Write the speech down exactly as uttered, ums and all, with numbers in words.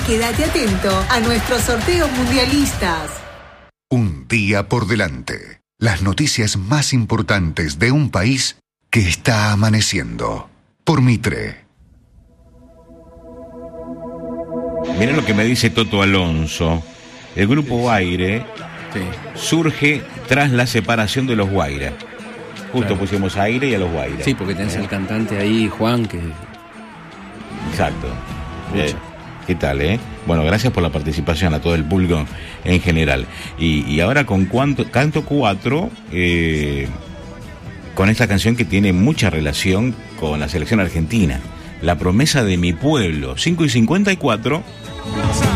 quédate atento a nuestros sorteos mundialistas. Un día por delante. Las noticias más importantes de un país que está amaneciendo. Por Mitre. Miren lo que me dice Toto Alonso. El grupo Guaire sí. surge tras la separación de los Guaira. Justo claro. pusimos a Aire y a los Guaira. Sí, porque tenés ¿Eh? al cantante ahí, Juan, que... Exacto. Eh, ¿Qué tal, eh? Bueno, gracias por la participación a todo el público en general. Y, y ahora con cuanto, Canto cuatro, eh, con esta canción que tiene mucha relación con la selección argentina. La promesa de mi pueblo, cinco y cincuenta y cuatro.